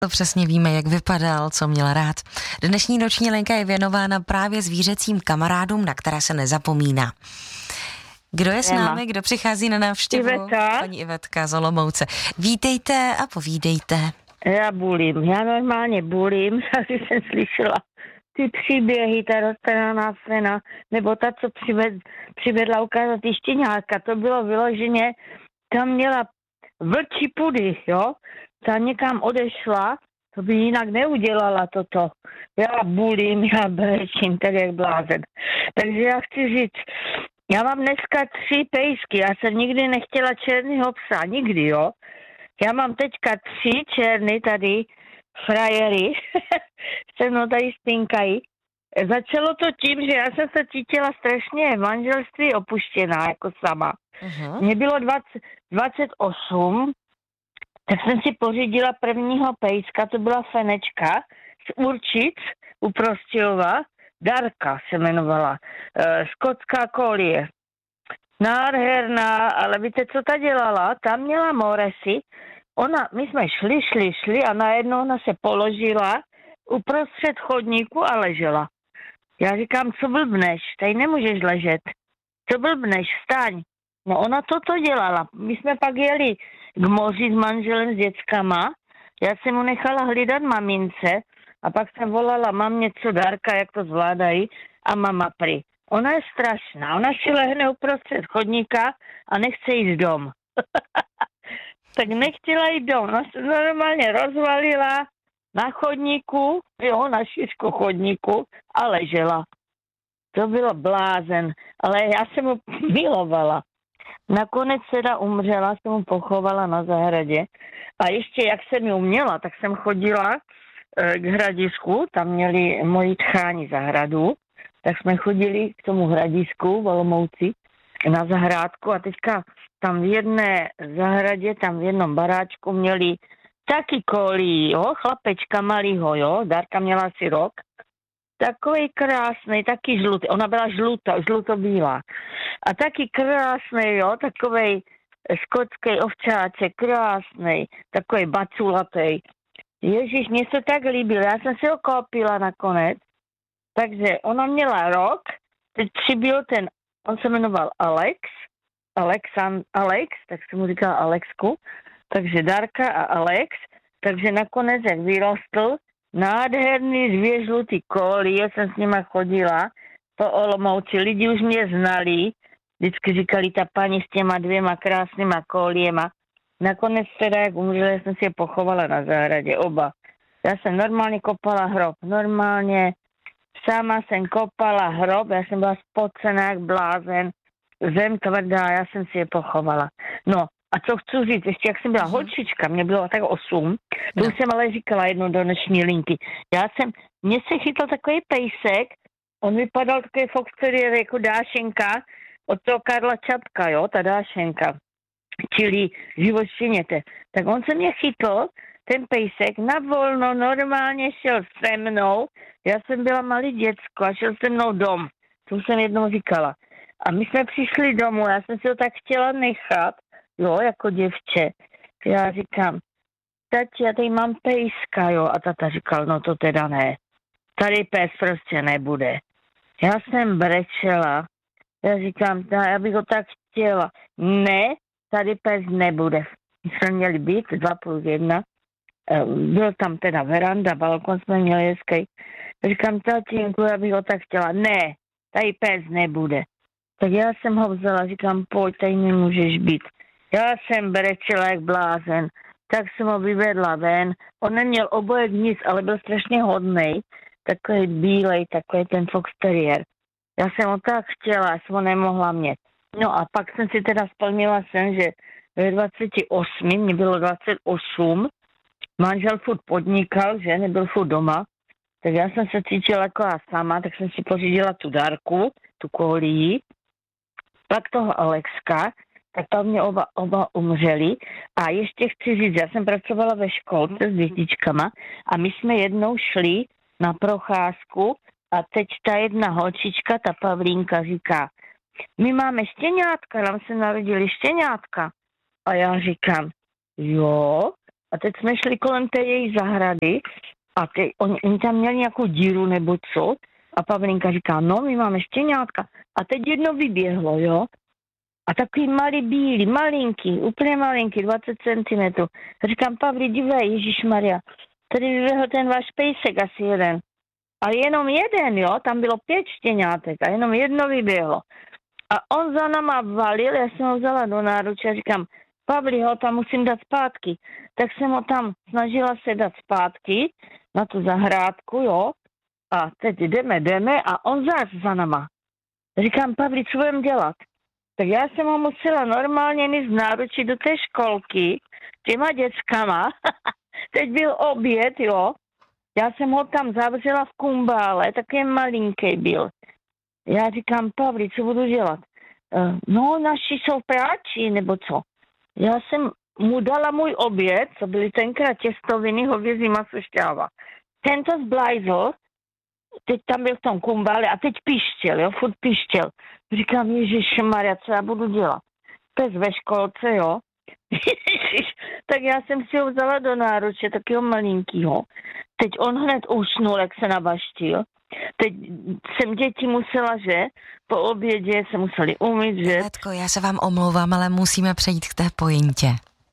To přesně víme, jak vypadal, co měl rád. Dnešní noční linka je věnována právě zvířecím kamarádům, na které se nezapomíná. Kdo je s námi, kdo přichází na návštěvu? Iveta. Paní Ivetka z Olomouce. Vítejte a povídejte. Já bulím, já normálně bulím, když jsem slyšela ty příběhy, ta roztrhaná scéna, nebo ta, co přivedla ukázat štěňátka, to bylo vyloženě, tam měla vlčí pudy, jo, ta někam odešla, to by jinak neudělala toto. Já bulím, já brečím, tak jak blázen. Takže já chci říct, já mám dneska 3 pejsky, já jsem nikdy nechtěla černýho psa, nikdy, jo. Já mám teďka 3 černy tady, frajery, se mnou tady spinkají. Začalo to tím, že já jsem se cítila strašně v manželství opuštěná, jako sama. Uh-huh. Mně bylo 28, tak jsem si pořídila prvního pejska, to byla Fenečka z Určic u Prostějova, Darka se jmenovala, skotská kolie. Nádherná, ale víte, co ta dělala? Tam měla moresy. My jsme šli a najednou ona se položila uprostřed chodníku a ležela. Já říkám, co blbneš? Tady nemůžeš ležet. Co blbneš? Vstaň. No ona toto dělala. My jsme pak jeli k moři s manželem, s dětskama. Já jsem mu nechala hlídat mamince a pak jsem volala mám něco Darka, jak to zvládají a mama prý. Ona je strašná. Ona si lehne uprostřed chodníka a nechce jít dom. Tak nechtěla jít dom. Ona se normálně rozvalila na chodníku, jo, na šířku chodníku a ležela. To bylo blázen, ale já jsem mu milovala. Nakonec teda umřela, jsem mu pochovala na zahradě a ještě jak jsem ji uměla, tak jsem chodila k hradisku, tam měli moji tcháni zahradu, tak jsme chodili k tomu hradisku v Olomouci na zahrádku a teďka tam v jedné zahradě, tam v jednom baráčku měli taky kolí, jo, chlapečka malýho, jo, Darka měla asi rok, takovej krásný, taky žlutý, ona byla žlutobílá a taky krásný, jo, takovej skotský ovčáček, krásný, takovej baculatej. Ježíš, mně se tak líbil, já jsem si ho koupila nakonec, takže ona měla rok, teď přibyl on se jmenoval Alex, tak se mu říkal Alexku, takže Darka a Alex, takže nakonec, jak vyrostl, nádherný dvě žlutý kolie, jsem s nima chodila po Olomouci, lidi už mě znali, vždycky říkali ta paní s těma 2 krásnýma koliema. Nakonec teda, jak umřela, jsem si je pochovala na zahradě, oba. Já jsem normálně kopala hrob, normálně, sama jsem kopala hrob, já jsem byla spocená jak blázen, zem tvrdá, já jsem si je pochovala. No, a co chci říct, ještě jak jsem byla holčička, mě bylo tak 8, to už jsem ale říkala jednou do noční linky. Mně se chytl takový pejsek, on vypadal takový fox terrier jako dášenka od toho Karla Čapka, jo, ta dášenka, čili život štěněte. Tak on se mě chytl, ten pejsek, na volno normálně šel se mnou, já jsem byla malý děcko a šel se mnou dom, to jsem jednou říkala. A my jsme přišli domů, já jsem si ho tak chtěla nechat, jo, jako děvče. Já říkám, tati, já tady mám pejska, jo. A tata říkal, no to teda ne. Tady pes prostě nebude. Já jsem brečela. Já říkám, já bych ho tak chtěla. Ne, tady pes nebude. My jsme měli být 2+1. Byl tam teda veranda, balkon jsme měli hezký. Říkám, tatínku, já bych ho tak chtěla. Ne, tady pes nebude. Tak já jsem ho vzala, říkám, pojď, tady nemůžeš být. Já jsem brečela jak blázen, tak jsem ho vyvedla ven. On neměl obojek nic, ale byl strašně hodnej, takový bílej, takový ten fox terrier. Já jsem ho tak chtěla, já jsem ho nemohla mít. No a pak jsem si teda splnila sen, že ve 28, mě bylo 28, manžel furt podnikal, že nebyl furt doma, tak já jsem se cítila jako já sama, tak jsem si pořídila tu Darku, tu kolii, pak toho Alexka, tak tam mě oba umřeli. A ještě chci říct, já jsem pracovala ve školce s dětičkama a my jsme jednou šli na procházku a teď ta jedna holčička, ta Pavlínka říká, my máme štěňátka, nám se narodili štěňátka. A já říkám, jo, A teď jsme šli kolem té její zahrady a oni tam měli nějakou díru nebo co. A Pavlinka říká, no, my máme štěňátka. A teď jedno vyběhlo, jo. A takový malý bílý, malinký, úplně malinký, 20 cm. Říkám, Pavli, dívej, Ježišmarja, tady vyběhl ten váš pejsek asi jeden. Ale jenom jeden, jo, tam bylo 5 štěňátek a jenom jedno vyběhlo. A on za náma valil, já jsem ho vzala do náruče a říkám, Pavli, ho tam musím dát zpátky. Tak jsem ho tam snažila se dát zpátky na tu zahrádku, jo. A teď jdeme a on zás za náma. Říkám, Pavli, co budeme dělat? Tak já jsem ho musela normálně mít v náručí do té školky těma dětskama. Teď byl oběd, jo. Já jsem ho tam zavřela v kumbále, takový malinký byl. Já říkám, Pavli, co budu dělat? No, naši jsou v práci, nebo co? Já jsem mu dala můj oběd, co byly tenkrát těstoviny, hovězí maso, šťáva. Tento zblajzl, teď tam byl v tom kumbále a teď pištěl, jo, furt pištěl. Říkám, Ježišmarja, co já budu dělat? Pes ve školce, jo. Tak já jsem si ho vzala do náruče, takého malinkýho. Teď on hned usnul, jak se nabaštil. Teď jsem děti musela, že? Po obědě se museli umýt, že? Letko, já se vám omlouvám, ale musíme přejít k té pointě.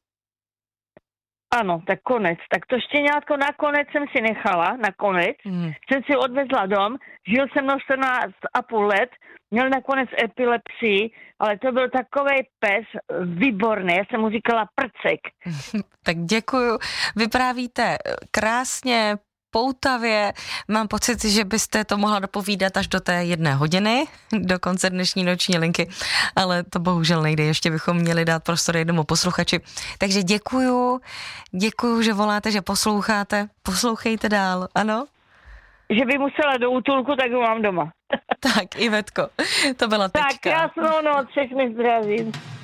Ano, tak konec. Tak to štěňátko nakonec jsem si nechala, nakonec. Jsem si odvezla dom, žil jsem mnou 14,5 let, měl nakonec epilepsii, ale to byl takovej pes výborný, já jsem mu říkala prcek. Tak děkuju, vyprávíte krásně, poutavě. Mám pocit, že byste to mohla dopovídat až do té 1 hodiny, do konce dnešní noční linky, ale to bohužel nejde, ještě bychom měli dát prostor jednomu posluchači. Takže děkuju, že voláte, že posloucháte, poslouchejte dál, ano? Že by musela do útulku, tak ho mám doma. Tak, Ivetko, to byla tečka. Tak, krásnou noc, všechny zdravím.